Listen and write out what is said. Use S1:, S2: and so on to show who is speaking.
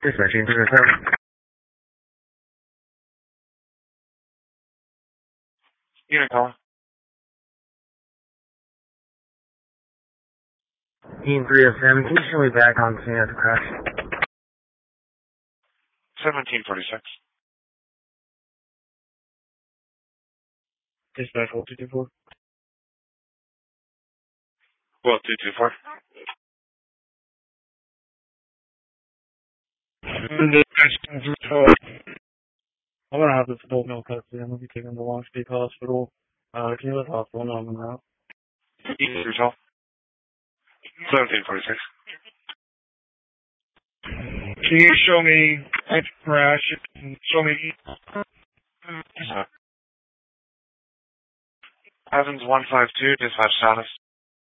S1: Dispatching 307.
S2: Unit call.
S1: Team 307, can you show me back on the scene of the crash?
S2: 1746.
S1: Dispatch 1224.
S2: Well, 224.
S1: I'm gonna have this adult male custody. I'm gonna be taken to Long Peak Hospital. Can you let the hospital know I'm in route?
S2: East Result. 1746.
S1: Can you show me at crash and show me
S2: Evans 152, dispatch status.